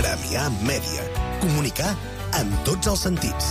Premià Mèdia. Comunicar en tots els sentits.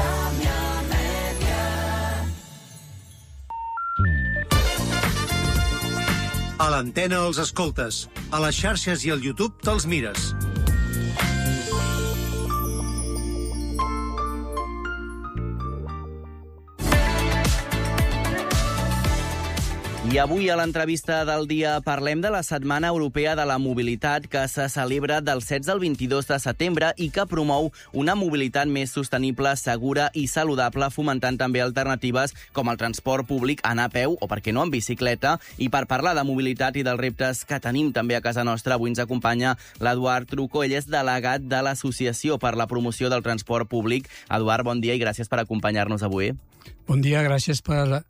A l'antena els escoltes, a les xarxes i al YouTube te'ls mires. I avui a l'entrevista del dia parlem de la Setmana Europea de la Mobilitat que se celebra del 16 al 22 de setembre i que promou una mobilitat més sostenible, segura i saludable, fomentant també alternatives com el transport públic, anar a peu o, per què no, en bicicleta. I per parlar de mobilitat i dels reptes que tenim també a casa nostra, avui ens acompanya l'Eduard Truco. Ell és delegat de l'Associació per la Promoció del Transport Públic. Eduard, bon dia i gràcies per acompanyar-nos avui. Bon dia, gràcies per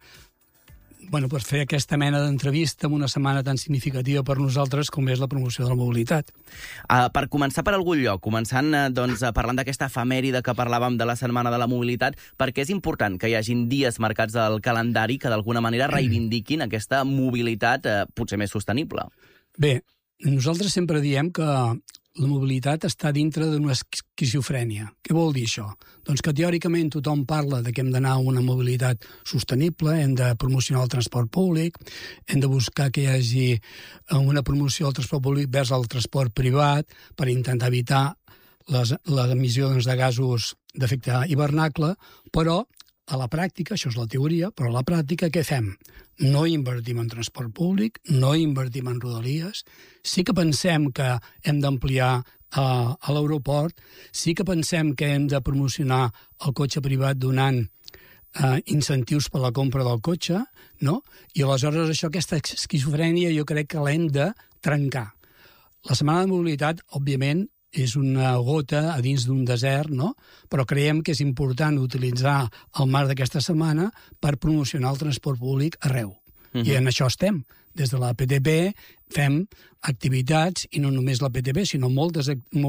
fer aquesta mena d'entrevista en una setmana tan significativa per nosaltres com és la promoció de la mobilitat. Per començar per algun lloc, començant parlant d'aquesta efemèride que parlàvem de la Setmana de la Mobilitat, perquè és important que hi hagin dies marcats al calendari que d'alguna manera reivindiquin aquesta mobilitat potser més sostenible. Bé, nosaltres sempre diem que la mobilitat està dintre d'una esquizofrènia. Què vol dir això? Doncs que teòricament tothom parla de que hem d'anar a una mobilitat sostenible, hem de promocionar el transport públic, hem de buscar que hi hagi una promoció del transport públic vers el transport privat per intentar evitar les emissions de gasos d'efecte hivernacle, però a la pràctica, això és la teoria, però a la pràctica què fem? No invertim en transport públic, no invertim en rodalies, sí que pensem que hem d'ampliar a l'aeroport, sí que pensem que hem de promocionar el cotxe privat donant incentius per la compra del cotxe, no? I aleshores aquesta esquizofrènia jo crec que l'hem de trencar. La Setmana de Mobilitat, òbviament, és una gota a dins d'un desert, no? Però creiem que és important utilitzar el marc d'aquesta setmana per promocionar el transport públic arreu. I en això estem. Des de la PTP fem activitats, i no només la PTP, sinó moltes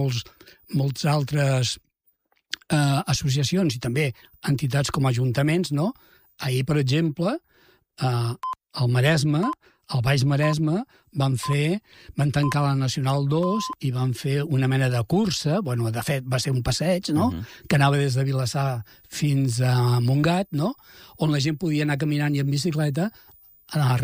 altres associacions i també entitats com ajuntaments, no? Ahir, per exemple, al Maresme, al Baix Maresme, van tancar la Nacional 2 i van fer una mena de cursa, de fet va ser un passeig, no? Que anava des de Vilassar fins a Montgat, no? On la gent podia anar caminant i en bicicleta a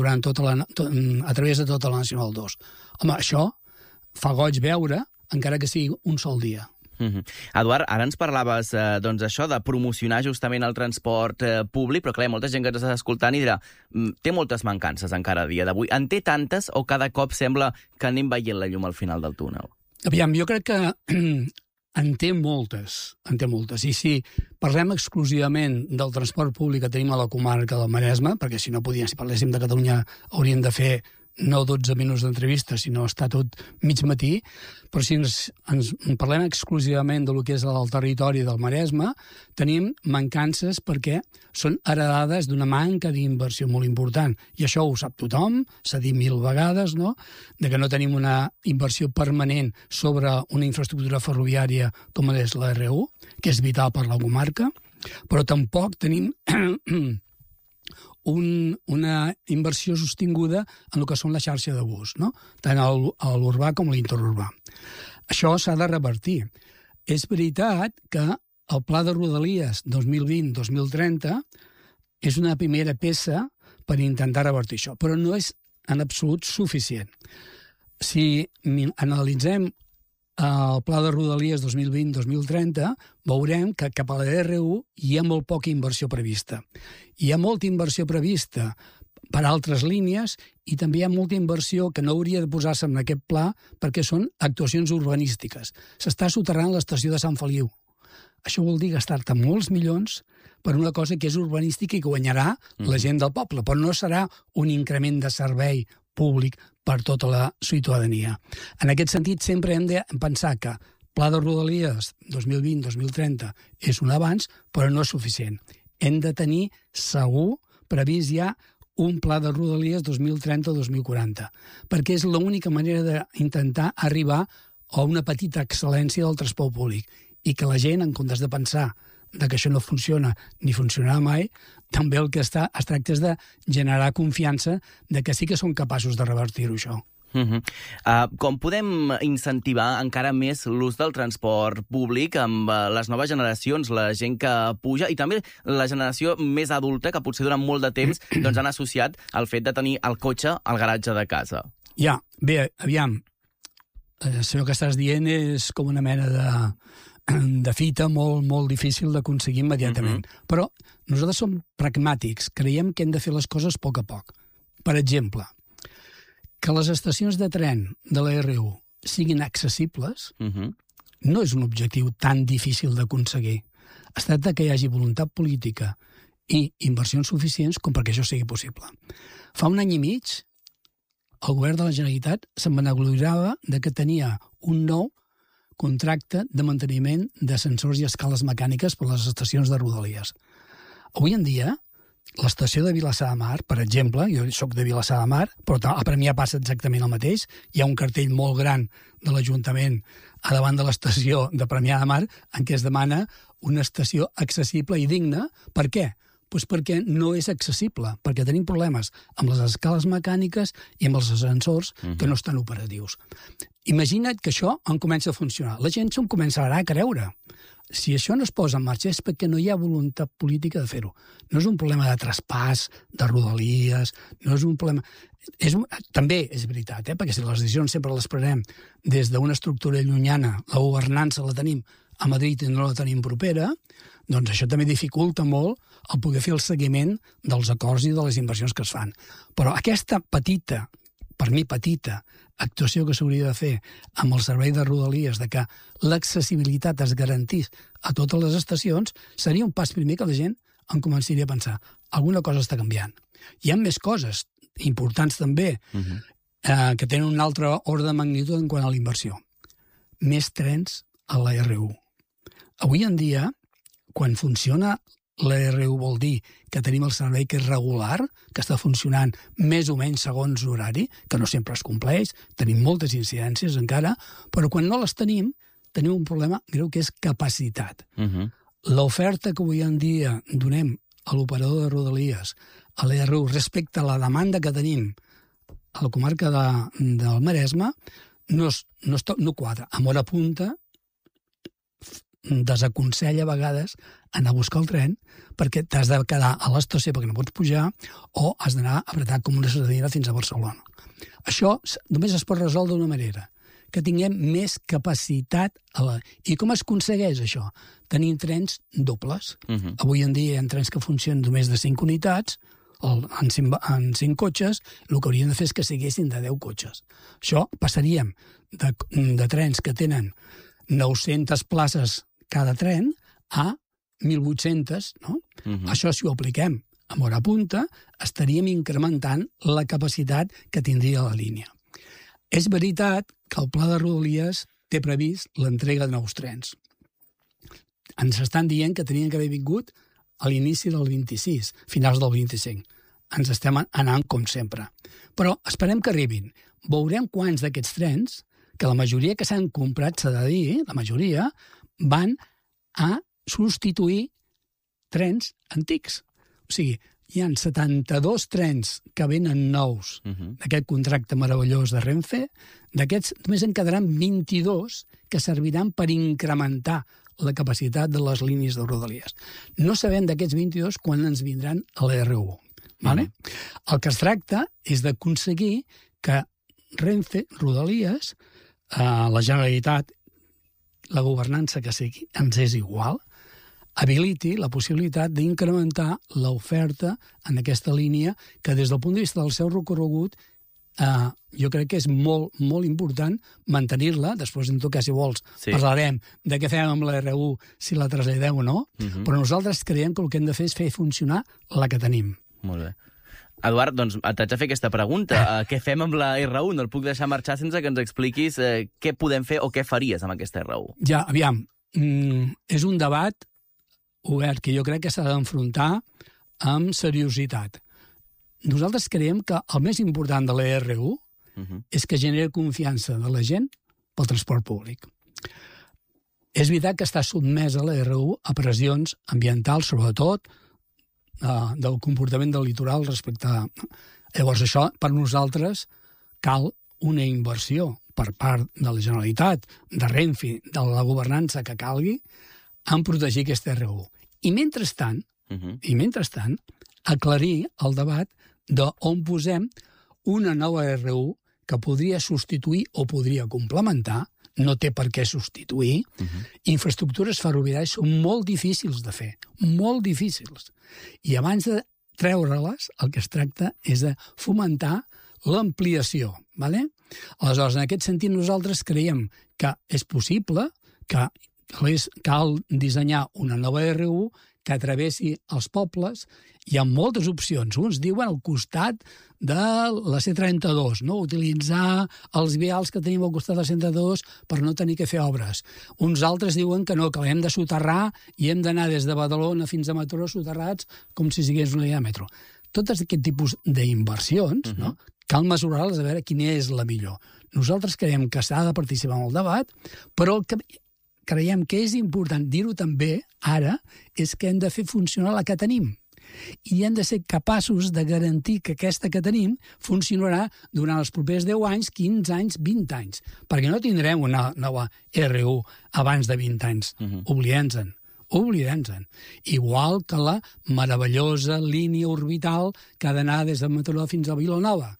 través de tota la Nacional 2. Home, això fa goig veure, encara que sigui un sol dia. Eduard, ara ens parlaves això de promocionar justament el transport públic, però clar, molta gent que ens està escoltant i dirà té moltes mancances encara a dia d'avui. En té tantes o cada cop sembla que anem veient la llum al final del túnel? Aviam, jo crec que en té moltes. I si parlem exclusivament del transport públic que tenim a la comarca del Maresme, perquè si parléssim de Catalunya hauríem de fer no 12 minuts d'entrevista, sinó està tot mig matí, però si ens parlem exclusivament del que és el territori del Maresme, tenim mancances perquè són heredades d'una manca d'inversió molt important. I això ho sap tothom, s'ha dit 1000 vegades, no? De que no tenim una inversió permanent sobre una infraestructura ferroviària com és la R1, que és vital per la comarca, però tampoc tenim una inversió sostinguda en el que són la xarxa de bus, no? Tant a l'urbà com a l'interurbà. Això s'ha de revertir. És veritat que el Pla de Rodalies 2020-2030 és una primera peça per intentar revertir això, però no és en absolut suficient. Si analitzem el Pla de Rodalies 2020-2030, veurem que cap a la R1 hi ha molt poca inversió prevista. Hi ha molta inversió prevista per altres línies i també hi ha molta inversió que no hauria de posar-se en aquest pla perquè són actuacions urbanístiques. S'està soterrant l'estació de Sant Feliu. Això vol dir gastar-te molts milions per una cosa que és urbanística i que guanyarà la gent del poble, però no serà un increment de servei públic per tota la ciutadania. En aquest sentit, sempre hem de pensar que Pla de Rodalies 2020-2030 és un avanç, però no és suficient. Hem de tenir segur previst ja un Pla de Rodalies 2030-2040, perquè és l'única manera d'intentar arribar a una petita excel·lència del transport públic i que la gent, en comptes de pensar que això no funciona ni funcionarà mai, també el que es tracta és de generar confiança de que sí que són capaços de revertir-ho, això. Com podem incentivar encara més l'ús del transport públic amb les noves generacions, la gent que puja, i també la generació més adulta, que potser durant molt de temps han associat el fet de tenir el cotxe al garatge de casa? Bé, aviam, això que estàs dient és com una mena de fita molt difícil d'aconseguir immediatament. Però nosaltres som pragmàtics, creiem que hem de fer les coses a poc. Per exemple, que les estacions de tren de la R1 siguin accessibles no és un objectiu tan difícil d'aconseguir. Es tracta que hi hagi voluntat política i inversions suficients com perquè això sigui possible. Fa un any i mig, el govern de la Generalitat se'n vanagloriava que tenia un nou contracte de manteniment d'ascensors i escales mecàniques per a les estacions de Rodalies. Avui en dia, l'estació de Vilassar de Mar, per exemple, jo soc de Vilassar de Mar, però a Premià passa exactament el mateix, hi ha un cartell molt gran de l'Ajuntament a davant de l'estació de Premià de Mar en què es demana una estació accessible i digna. Per què? Doncs perquè no és accessible, perquè tenim problemes amb les escales mecàniques i amb els ascensors que no estan operatius. Imagina't que això en comença a funcionar. La gent se'n començarà a creure. Si això no es posa en marxa és perquè no hi ha voluntat política de fer-ho. No és un problema de traspàs, de Rodalies, no és un problema... També és veritat, perquè si les decisions sempre les prenem des d'una estructura llunyana, la governança la tenim a Madrid i no la tenim propera, doncs això també dificulta molt el poder fer el seguiment dels acords i de les inversions que es fan. Però aquesta petita, per mi petita, actuació que s'hauria de fer amb el servei de Rodalies, de que l'accessibilitat es garantís a totes les estacions, seria un pas primer que la gent en començaria a pensar. Alguna cosa està canviant. Hi ha més coses importants també que tenen un altre ordre de magnitud en quant a la inversió. Més trens a la R1. Avui en dia, quan funciona la R1 vol dir que tenim el servei que és regular, que està funcionant més o menys segons horari, que no sempre es compleix, tenim moltes incidències encara, però quan no les tenim un problema greu que és capacitat. L'oferta que avui en dia donem a l'operador de Rodalies, a la R1, respecte a la demanda que tenim a la comarca del Maresme, no quadra. A Mora Punta desaconsella a vegades anar a buscar el tren perquè t'has de quedar a l'estació perquè no pots pujar o has d'anar apretat com una sardina fins a Barcelona. Això només es pot resoldre d'una manera, que tinguem més capacitat. I com es aconsegueix això? Tenim trens dobles. Avui en dia hi ha trens que funcionen només de 5 unitats, en 5 cotxes, el que haurien de fer és que siguessin de 10 cotxes. Això passaríem de trens que tenen 900 places cada tren a 1.800, no? Això, si ho apliquem a Mora Punta, estaríem incrementant la capacitat que tindria la línia. És veritat que el pla de Rodalies té previst l'entrega de nous trens. Ens estan dient que tenien que haver vingut a l'inici del 26, finals del 25. Ens estem anant com sempre. Però esperem que arribin. Veurem quants d'aquests trens, que la majoria que s'han comprat, s'ha de dir, la majoria, van a substituir trens antics. O sigui, hi ha 72 trens que venen nous d'aquest contracte meravellós de Renfe. D'aquests només en quedaran 22 que serviran per incrementar la capacitat de les línies de Rodalies. No sabem d'aquests 22 quan ens vindran a la R1. Vale? El que es tracta és d'aconseguir que Renfe, Rodalies, la Generalitat, la governança que sigui, ens és igual, habiliti la possibilitat d'incrementar l'oferta en aquesta línia que des del punt de vista del seu recorregut jo crec que és molt, molt important mantenir-la. Després, en tot cas, si vols, parlarem de què fem amb la R1, si la traslladem o no, però nosaltres creiem que el que hem de fer és fer funcionar la que tenim. Molt bé. Eduard, doncs t'haig de fer aquesta pregunta. Què fem amb la R1? No el puc deixar marxar sense que ens expliquis què podem fer o què faries amb aquesta R1. Ja, aviam, és un debat obert que jo crec que s'ha d'enfrontar amb seriositat. Nosaltres creiem que el més important de la R1 és que genera confiança de la gent pel transport públic. És veritat que està sotmesa la R1 a pressions ambientals, sobretot, del comportament del litoral respecte a... Llavors, això, per nosaltres, cal una inversió per part de la Generalitat, de Renfe, de la governança que calgui, en protegir aquest R1. I mentrestant, aclarir el debat d'on posem una nova R1 que podria substituir o podria complementar, no té per què substituir. Infraestructures ferroviàries són molt difícils de fer, molt difícils. I abans de treure-les, el que es tracta és de fomentar l'ampliació. ¿Vale? Aleshores, en aquest sentit, nosaltres creiem que és possible, que cal dissenyar una nova R1 que travessi els pobles. Hi ha moltes opcions. Uns diuen al costat de la C32, no? Utilitzar els vials que tenim al costat de la C32 per no tenir que fer obres. Uns altres diuen que no, que l'hem de soterrar i hem d'anar des de Badalona fins a Mataró soterrats com si sigués una línia de metro. Tots aquest tipus d'inversions, no? Cal mesurar-les a veure quina és la millor. Nosaltres creiem que s'ha de participar en el debat, però el que creiem que és important dir-ho també ara és que hem de fer funcionar la que tenim. I hem de ser capaços de garantir que aquesta que tenim funcionarà durant els propers 10 anys, 15 anys, 20 anys. Perquè no tindrem una nova R1 abans de 20 anys. Oblidem-se'n. Igual que la meravellosa línia orbital que ha d'anar des de Mataró fins a Vilanova.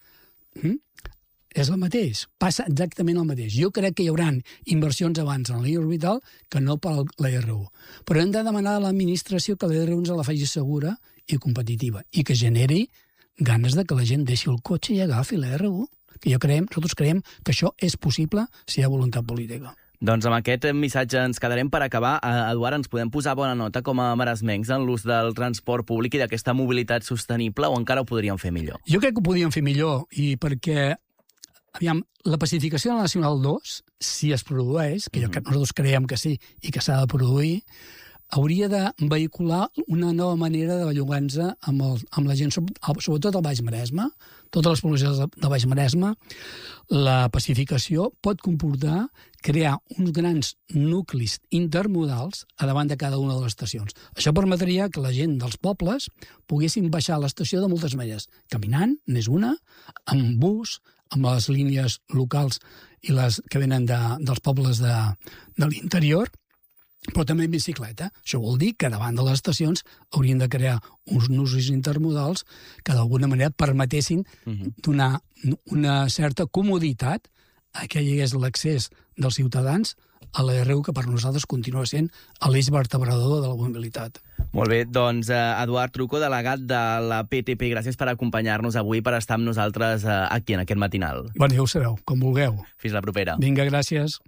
És el mateix, passa exactament el mateix. Jo crec que hi haurà inversions abans en la línia orbital que no per la R1. Però hem de demanar a l'administració que la R1 ens la faci segura i competitiva i que generi ganes de que la gent deixi el cotxe i agafi la R1. Que nosaltres creiem que això és possible si hi ha voluntat política. Doncs amb aquest missatge ens quedarem per acabar. Eduard, ens podem posar bona nota com a maresmencs en l'ús del transport públic i d'aquesta mobilitat sostenible o encara ho podríem fer millor? Jo crec que ho podríem fer millor i perquè la pacificació nacional 2, si es produeix, que nosaltres creiem que sí i que s'ha de produir, hauria de vehicular una nova manera de bellugar-nos amb la gent, sobretot al Baix Maresme, totes les poblacions del Baix Maresme. La pacificació pot comportar crear uns grans nuclis intermodals a davant de cada una de les estacions. Això permetria que la gent dels pobles poguessin baixar a l'estació de moltes maneres. Caminant, n'és una, amb bus, amb les línies locals i les que venen dels pobles de l'interior, però també en bicicleta. Això vol dir que davant de les estacions haurien de crear uns nuclis intermodals que d'alguna manera permetessin donar una certa comoditat a que hi hagués l'accés dels ciutadans a la R1, que per nosaltres continua sent l'eix vertebrador de la mobilitat. Molt bé, doncs Eduard Trucó, delegat de la PTP, gràcies per acompanyar-nos avui, per estar amb nosaltres aquí en aquest matinal. Bueno, ja ho sabeu, com vulgueu. Fins la propera. Vinga, gràcies.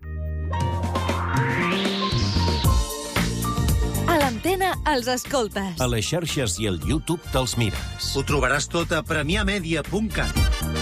A l'antena els escoltes. A les xarxes i al YouTube te'ls mires. Ho trobaràs tot a premiamedia.cat.